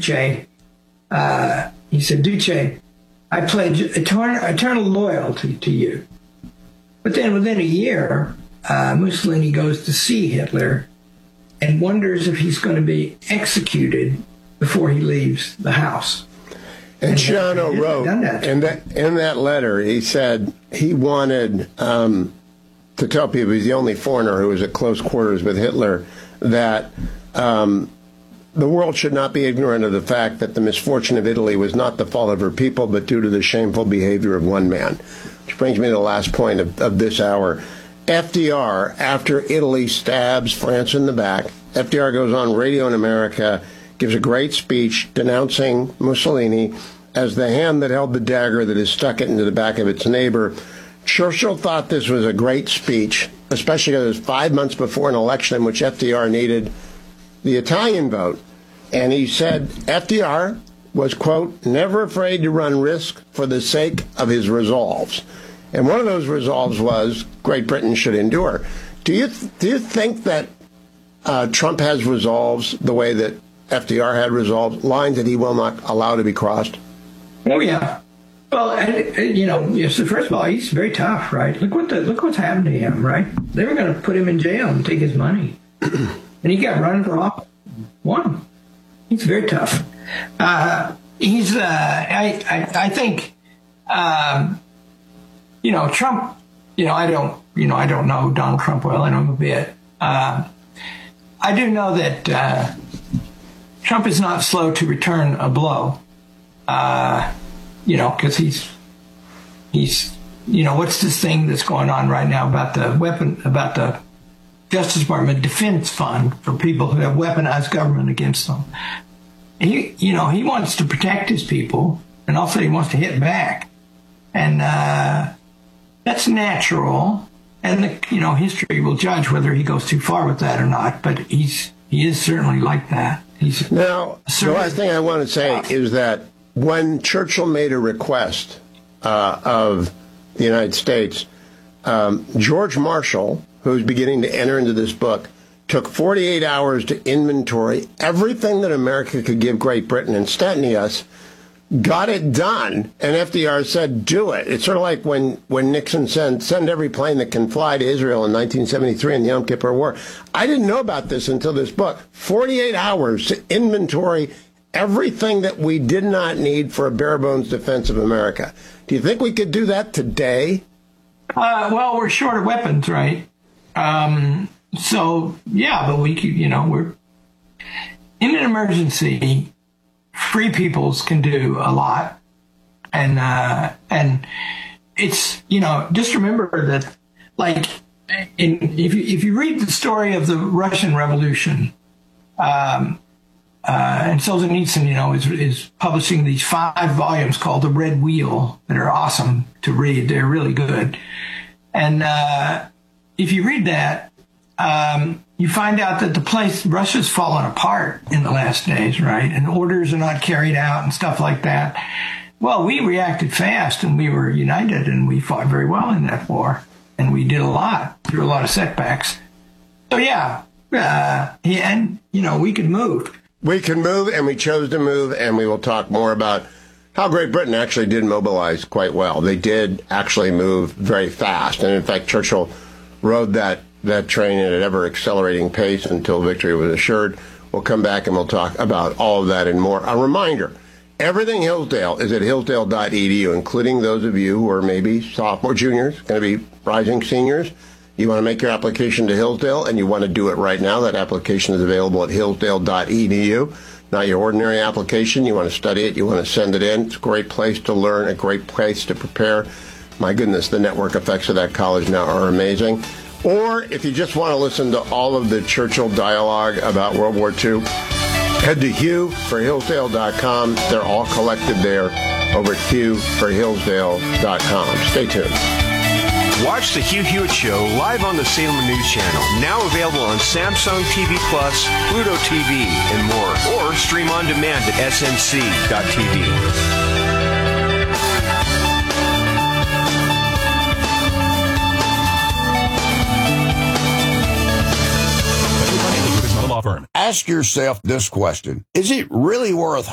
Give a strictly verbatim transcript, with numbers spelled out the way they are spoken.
Duce, uh, he said, Duce, I pledge eternal, eternal loyalty to you. But then within a year, uh, Mussolini goes to see Hitler and wonders if he's going to be executed before he leaves the house. And, and Ciano wrote, in that, in that letter, he said he wanted um, to tell people, he's the only foreigner who was at close quarters with Hitler, that um, the world should not be ignorant of the fact that the misfortune of Italy was not the fault of her people, but due to the shameful behavior of one man. Which brings me to the last point of, of this hour. F D R, after Italy stabs France in the back, F D R goes on Radio in America, gives a great speech denouncing Mussolini as the hand that held the dagger that has stuck it into the back of its neighbor. Churchill thought this was a great speech, especially because it was five months before an election in which F D R needed the Italian vote. And he said F D R was, quote, never afraid to run risk for the sake of his resolves. And one of those resolves was Great Britain should endure. Do you do you think that uh, Trump has resolves the way that F D R had resolves, lines that he will not allow to be crossed? Oh yeah. Well, and, you know, yes. First of all, he's very tough, right? Look what the look what's happened to him, right? They were going to put him in jail and take his money, and he got run for office. Won. He's very tough. Uh, he's. Uh, I, I. I think. Um, you know, Trump. You know, I don't. You know, I don't know Donald Trump well. I know him a bit. Uh, I do know that uh, Trump is not slow to return a blow. Uh, you know, because he's he's. You know, what's this thing that's going on right now about the weapon about the Justice Department defense fund for people who have weaponized government against them. He, you know, he wants to protect his people, and also he wants to hit back, and uh, that's natural. And the, you know, history will judge whether he goes too far with that or not. But he's he is certainly like that. He's now. The last thing I want to say is that when Churchill made a request uh, of the United States, um, George Marshall, who's beginning to enter into this book, took forty-eight hours to inventory everything that America could give Great Britain and Steny us, got it done, and F D R said, do it. It's sort of like when, when Nixon said, send every plane that can fly to Israel in nineteen seventy-three in the Yom Kippur War. I didn't know about this until this book. forty-eight hours to inventory everything that we did not need for a bare-bones defense of America. Do you think we could do that today? Uh, well, we're short of weapons, right? Um, so, yeah, but we, you know, we're in an emergency. Free peoples can do a lot. And, uh, and it's, you know, just remember that, like, in, if you, if you read the story of the Russian Revolution, um, uh, and Solzhenitsyn, you know, is, is publishing these five volumes called The Red Wheel that are awesome to read. They're really good. And, uh, if you read that, um, you find out that the place, Russia's fallen apart in the last days, right? And orders are not carried out and stuff like that. Well, we reacted fast and we were united and we fought very well in that war. And we did a lot through a lot of setbacks. So, yeah, uh, and, you know, we could move. We can move, and we chose to move, and we will talk more about how Great Britain actually did mobilize quite well. They did actually move very fast. And, in fact, Churchill rode that, that train at an ever-accelerating pace until victory was assured. We'll come back and we'll talk about all of that and more. A reminder, everything Hillsdale is at hillsdale dot e d u, including those of you who are maybe sophomore, juniors, going to be rising seniors. You want to make your application to Hillsdale, and you want to do it right now. That application is available at hillsdale dot e d u. Not your ordinary application. You want to study it. You want to send it in. It's a great place to learn, a great place to prepare. My goodness, the network effects of that college now are amazing. Or if you just want to listen to all of the Churchill dialogue about World War Two, head to hugh for hillsdale dot com. They're all collected there over at hugh for hillsdale dot com. Stay tuned. Watch the Hugh Hewitt Show live on the Salem News Channel, now available on Samsung T V Plus, Pluto T V, and more. Or stream on demand at s n c dot t v. Ask yourself this question. Is it really worth